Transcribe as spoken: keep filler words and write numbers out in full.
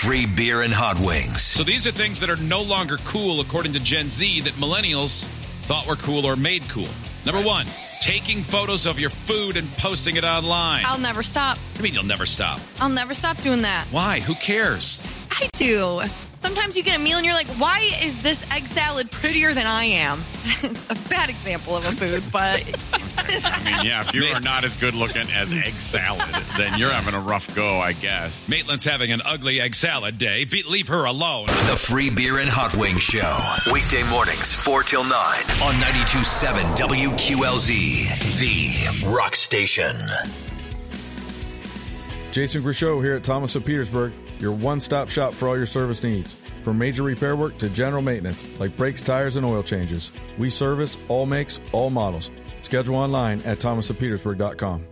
free beer and hot wings. So these are things that are no longer cool, according to Gen Z, that millennials thought were cool or made cool. Number one, taking photos of your food and posting it online. I'll never stop. What do you mean you'll never stop? I'll never stop doing that. Why? Who cares? I do. Sometimes you get a meal and you're like, why is this egg salad prettier than I am? A bad example of a food, but... I mean, yeah, if you are not as good looking as egg salad, then you're having a rough go, I guess. Maitland's having an ugly egg salad day. Be- leave her alone. The Free Beer and Hot Wings Show. Weekday mornings, four till nine on ninety-two point seven W Q L Z, the rock station. Jason Grishow here at Thomas of Petersburg, your one-stop shop for all your service needs. From major repair work to general maintenance, like brakes, tires, and oil changes. We service all makes, all models. Schedule online at thomas of petersburg dot com.